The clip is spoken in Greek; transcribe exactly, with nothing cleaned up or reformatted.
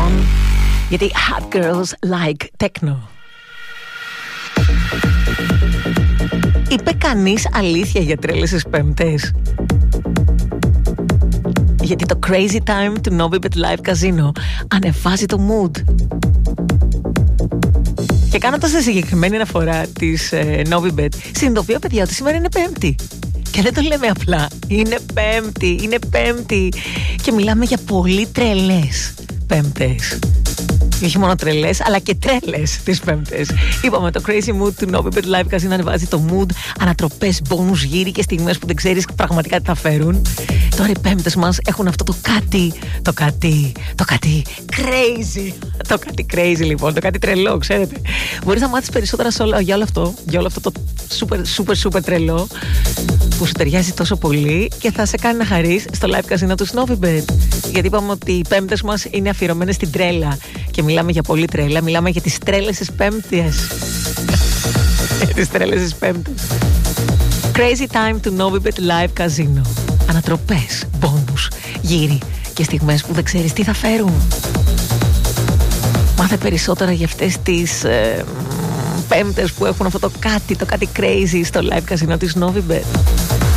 λοιπόν, γιατί hot girls like techno. Είπε κανείς αλήθεια για τρέλες στις Πέμπτες? Γιατί το Crazy Time του Novibet Live Casino ανεβάζει το mood. Και κάνοντας τη συγκεκριμένη αναφορά της ε, Novibet, συνειδητοποιώ, παιδιά, ότι σήμερα είναι Πέμπτη. Και δεν το λέμε απλά. Είναι Πέμπτη, είναι Πέμπτη. Και μιλάμε για πολύ τρελές Πέμπτες. Και όχι μόνο τρελές, αλλά και τρέλες τις Πέμπτες. Είπαμε, το Crazy Mood του Novibet Live Casino ανεβάζει το mood, ανατροπές, bonus, γύρι και στιγμές που δεν ξέρεις πραγματικά τι θα φέρουν. Τώρα οι Πέμπτες μας έχουν αυτό το κάτι, το κάτι, το κάτι crazy. Το κάτι crazy λοιπόν, το κάτι τρελό, ξέρετε. Μπορείς να μάθεις περισσότερα όλα, για όλο αυτό, για όλο αυτό το super, super, super τρελό που σου ταιριάζει τόσο πολύ και θα σε κάνει να χαρείς στο live casino του Novibet. Γιατί είπαμε ότι οι Πέμπτες μας είναι αφιερωμένες στην τρέλα. Και μιλάμε για πολύ τρέλα, μιλάμε για τις τρέλες στις Πέμπτες. Για τις τρέλες στις Πέμπτες. Crazy Time του Novibet Live Casino. Ανατροπές, μπόνους, γύρι και στιγμές που δεν ξέρεις τι θα φέρουν. Μάθε περισσότερα για αυτές τις ε, Πέμπτες που έχουν αυτό το κάτι, το κάτι crazy στο live casino της Novibet.